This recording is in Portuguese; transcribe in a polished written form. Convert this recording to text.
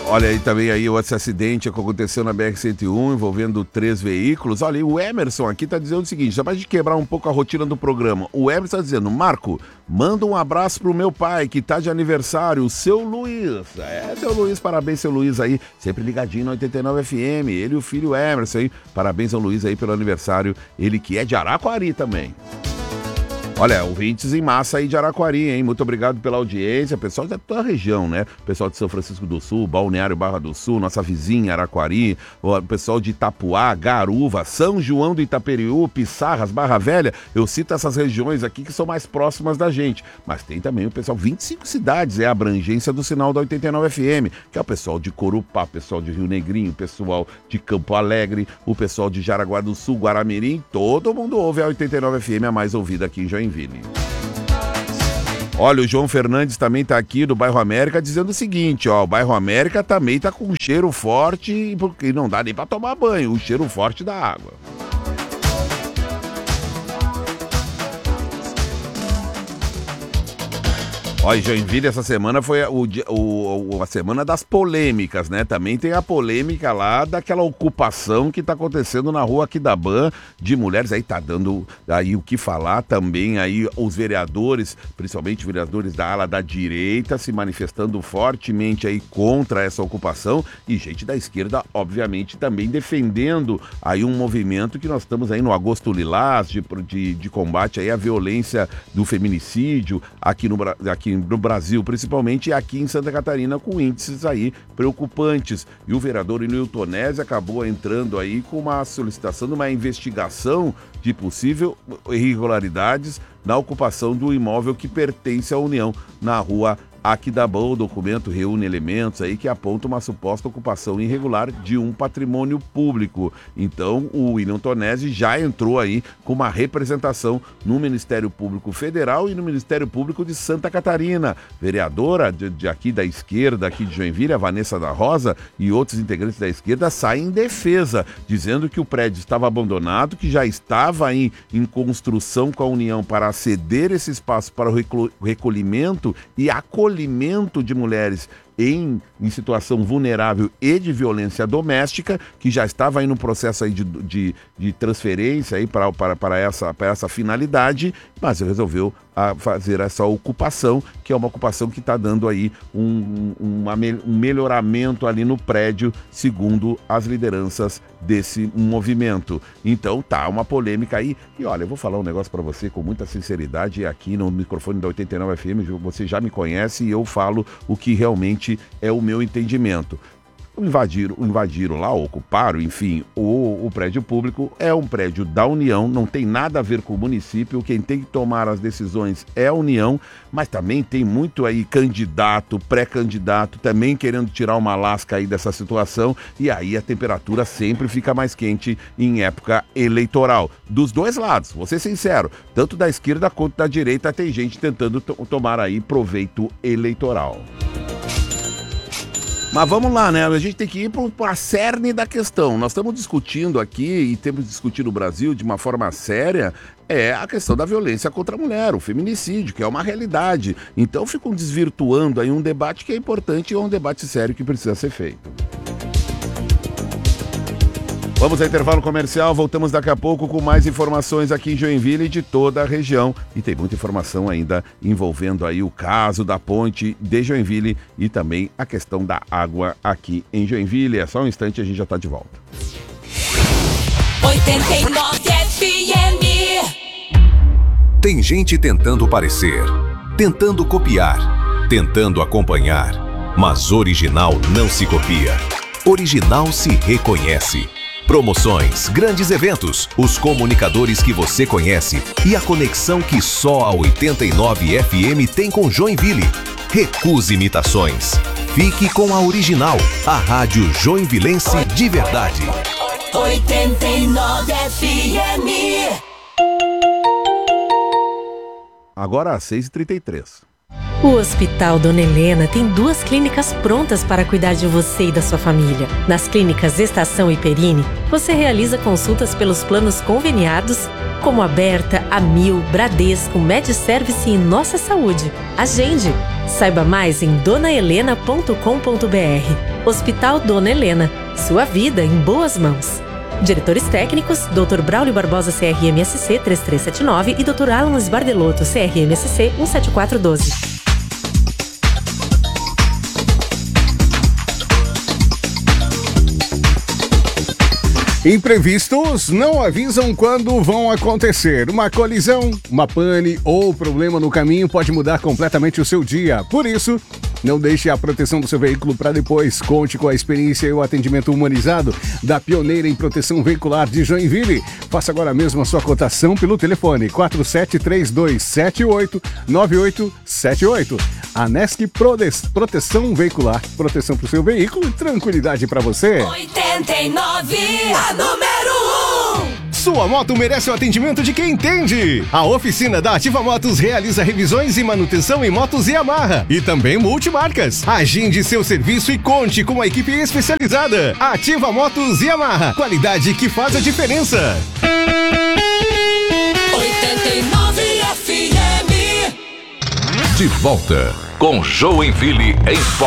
Olha aí também aí esse acidente que aconteceu na BR-101 envolvendo 3 veículos. Olha, e o Emerson aqui tá dizendo o seguinte, já de quebrar um pouco a rotina do programa. O Emerson tá dizendo, Marco, manda um abraço pro meu pai que tá de aniversário, o seu Luiz. Seu Luiz, parabéns, seu Luiz aí, sempre ligadinho no 89 FM. Ele e o filho Emerson aí, parabéns ao Luiz aí pelo aniversário, ele que é de Araquari também. Olha, ouvintes em massa aí de Araquari, hein? Muito obrigado pela audiência, pessoal da toda a região, né? Pessoal de São Francisco do Sul, Balneário Barra do Sul, nossa vizinha Araquari, o pessoal de Itapuá, Garuva, São João do Itaperiú, Pissarras, Barra Velha. Eu cito essas regiões aqui que são mais próximas da gente. Mas tem também o pessoal, 25 cidades, é a abrangência do sinal da 89 FM, que é o pessoal de Corupá, pessoal de Rio Negrinho, pessoal de Campo Alegre, o pessoal de Jaraguá do Sul, Guaramirim, todo mundo ouve a 89 FM, a mais ouvida aqui em Joinville. Olha, o João Fernandes também tá aqui do Bairro América dizendo o seguinte, ó, o Bairro América também tá com um cheiro forte, porque não dá nem pra tomar banho, o cheiro forte da água. Olha, Joinville, essa semana foi a semana das polêmicas, né? Também tem a polêmica lá daquela ocupação que tá acontecendo na rua Aquidabã de mulheres. Aí tá dando aí o que falar também aí os vereadores, principalmente vereadores da ala da direita, se manifestando fortemente aí contra essa ocupação e gente da esquerda, obviamente, também defendendo aí um movimento que nós estamos aí no Agosto Lilás de combate aí à violência do feminicídio aqui no Brasil, principalmente aqui em Santa Catarina, com índices aí preocupantes. E o vereador Nilton Nesi acabou entrando aí com uma solicitação de uma investigação de possível irregularidades na ocupação do imóvel que pertence à União na rua Aquidabã. O documento reúne elementos aí que apontam uma suposta ocupação irregular de um patrimônio público. Então, o William Tonesi já entrou aí com uma representação no Ministério Público Federal e no Ministério Público de Santa Catarina. Vereadora de aqui da esquerda, aqui de Joinville, a Vanessa da Rosa, e outros integrantes da esquerda saem em defesa, dizendo que o prédio estava abandonado, que já estava aí em construção com a União para ceder esse espaço para o recolhimento e acolhimento de mulheres em situação vulnerável e de violência doméstica, que já estava aí no processo aí de transferência aí para essa finalidade, mas resolveu fazer essa ocupação, que é uma ocupação que está dando aí um melhoramento ali no prédio, segundo as lideranças desse movimento. Então tá uma polêmica aí, e olha, eu vou falar um negócio para você com muita sinceridade aqui no microfone da 89 FM, você já me conhece e eu falo o que realmente é o meu entendimento. Invadiram lá, ocuparam, enfim, o prédio público é um prédio da União, não tem nada a ver com o município, quem tem que tomar as decisões é a União, mas também tem muito aí candidato, pré-candidato, também querendo tirar uma lasca aí dessa situação, e aí a temperatura sempre fica mais quente em época eleitoral. Dos dois lados, vou ser sincero, tanto da esquerda quanto da direita tem gente tentando tomar aí proveito eleitoral. Mas vamos lá, né? A gente tem que ir para a cerne da questão. Nós estamos discutindo aqui, e temos discutido no Brasil de uma forma séria, a questão da violência contra a mulher, o feminicídio, que é uma realidade. Então ficam desvirtuando aí um debate que é importante e é um debate sério que precisa ser feito. Vamos ao intervalo comercial, voltamos daqui a pouco com mais informações aqui em Joinville e de toda a região. E tem muita informação ainda envolvendo aí o caso da ponte de Joinville e também a questão da água aqui em Joinville. É só um instante e a gente já está de volta. 89 FM. Tem gente tentando parecer, tentando copiar, tentando acompanhar, mas original não se copia. Original se reconhece. Promoções, grandes eventos, os comunicadores que você conhece e a conexão que só a 89 FM tem com Joinville. Recuse imitações. Fique com a original, a rádio joinvilense de verdade. 89 FM. Agora às 6h33. O Hospital Dona Helena tem 2 clínicas prontas para cuidar de você e da sua família. Nas clínicas Estação e Perini, você realiza consultas pelos planos conveniados, como Aberta, Amil, Bradesco, MedService e Nossa Saúde. Agende! Saiba mais em donahelena.com.br. Hospital Dona Helena. Sua vida em boas mãos. Diretores técnicos, Dr. Braulio Barbosa, CRMSC 3379 e Dr. Alan Sbardelotto, CRMSC 17412. Imprevistos não avisam quando vão acontecer. Uma colisão, uma pane ou problema no caminho pode mudar completamente o seu dia. Por isso, não deixe a proteção do seu veículo para depois. Conte com a experiência e o atendimento humanizado da pioneira em proteção veicular de Joinville. Faça agora mesmo a sua cotação pelo telefone 4732789878. Anesc Proteção Veicular. Proteção para o seu veículo e tranquilidade para você. 89, a número 1. Sua moto merece o atendimento de quem entende. A oficina da Ativa Motos realiza revisões e manutenção em motos Yamaha e também multimarcas. Agende seu serviço e conte com uma equipe especializada. Ativa Motos Yamaha, qualidade que faz a diferença. 89 FM. De volta com Joinville em Foco.